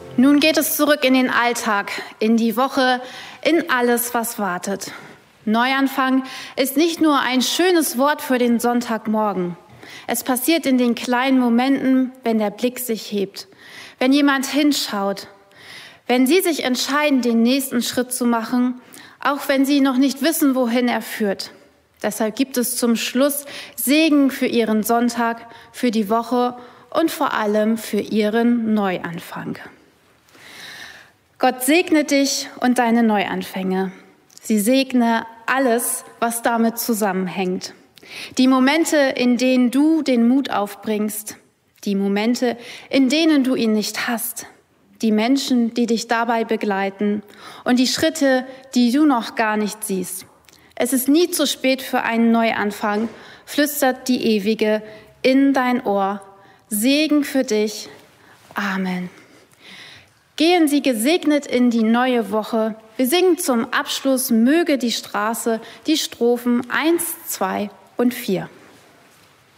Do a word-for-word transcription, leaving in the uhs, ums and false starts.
Nun geht es zurück in den Alltag, in die Woche, in alles, was wartet. Neuanfang ist nicht nur ein schönes Wort für den Sonntagmorgen. Es passiert in den kleinen Momenten, wenn der Blick sich hebt, wenn jemand hinschaut, wenn Sie sich entscheiden, den nächsten Schritt zu machen, auch wenn Sie noch nicht wissen, wohin er führt. Deshalb gibt es zum Schluss Segen für Ihren Sonntag, für die Woche und vor allem für Ihren Neuanfang. Gott segne dich und deine Neuanfänge. Sie segne alles, was damit zusammenhängt. Die Momente, in denen du den Mut aufbringst, die Momente, in denen du ihn nicht hast, die Menschen, die dich dabei begleiten und die Schritte, die du noch gar nicht siehst. Es ist nie zu spät für einen Neuanfang, flüstert die Ewige in dein Ohr. Segen für dich. Amen. Gehen Sie gesegnet in die neue Woche. Wir singen zum Abschluss Möge die Straße, die Strophen eins, zwei und vier.